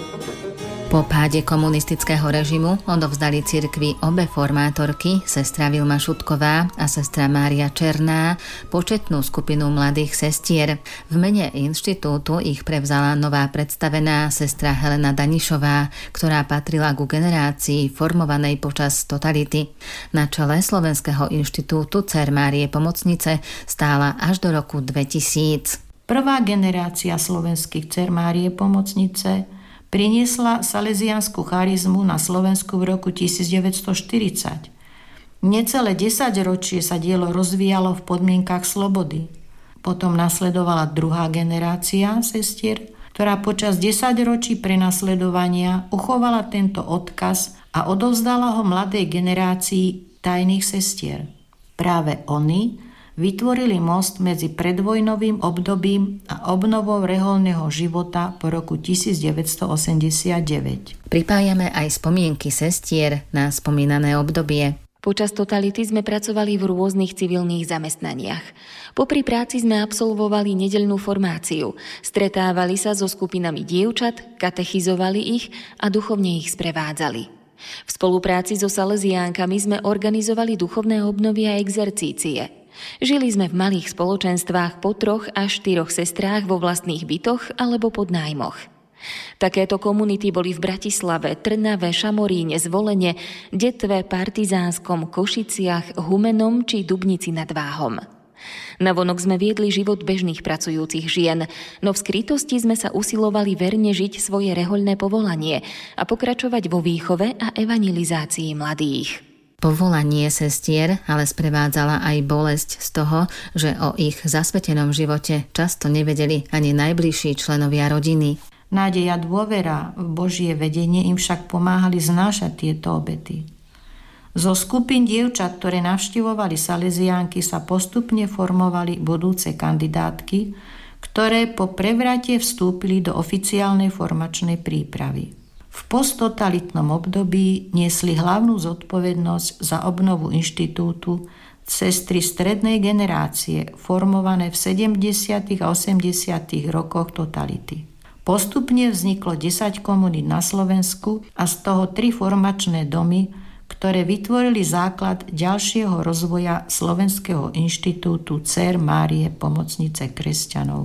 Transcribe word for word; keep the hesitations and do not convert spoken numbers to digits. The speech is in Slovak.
Po páde komunistického režimu odovzdali cirkvi obe formátorky, sestra Vilma Šutková a sestra Mária Černá, početnú skupinu mladých sestier. V mene inštitútu ich prevzala nová predstavená sestra Helena Danišová, ktorá patrila ku generácii formovanej počas totality. Na čele Slovenského inštitútu Dcér Márie Pomocnice stála až do roku dvetisíc. Prvá generácia slovenských Dcér Márie Pomocnice priniesla salesiansku charizmu na Slovensku v roku devätnásťstoštyridsať. Necelé desaťročie sa dielo rozvíjalo v podmienkach slobody. Potom nasledovala druhá generácia sestier, ktorá počas desaťročí prenasledovania uchovala tento odkaz a odovzdala ho mladej generácii tajných sestier. Práve oni vytvorili most medzi predvojnovým obdobím a obnovou reholného života po roku devätnásťstoosemdesiatdeväť. Pripájame aj spomienky sestier na spomínané obdobie. Počas totality sme pracovali v rôznych civilných zamestnaniach. Popri práci sme absolvovali nedeľnú formáciu, stretávali sa so skupinami dievčat, katechizovali ich a duchovne ich sprevádzali. V spolupráci so salesiánkami sme organizovali duchovné obnovy a exercície. Žili sme v malých spoločenstvách po troch až štyroch sestrách vo vlastných bytoch alebo pod nájmoch. Takéto komunity boli v Bratislave, Trnave, Šamoríne, Zvolene, Detve, Partizánskom, Košiciach, Humenom či Dubnici nad Váhom. Navonok sme viedli život bežných pracujúcich žien, no v skrytosti sme sa usilovali verne žiť svoje rehoľné povolanie a pokračovať vo výchove a evangelizácii mladých. Povolanie sestier ale sprevádzala aj bolesť z toho, že o ich zasvetenom živote často nevedeli ani najbližší členovia rodiny. Nádej a dôvera v Božie vedenie im však pomáhali znášať tieto obety. Zo skupín dievčat, ktoré navštevovali salesiánky, sa postupne formovali budúce kandidátky, ktoré po prevrate vstúpili do oficiálnej formačnej prípravy. V posttotalitnom období niesli hlavnú zodpovednosť za obnovu inštitútu sestry strednej generácie, formované v sedemdesiatych a osemdesiatych rokoch totality. Postupne vzniklo desať komunít na Slovensku a z toho tri formačné domy, ktoré vytvorili základ ďalšieho rozvoja Slovenského inštitútu Dcér Márie Pomocnice kresťanov.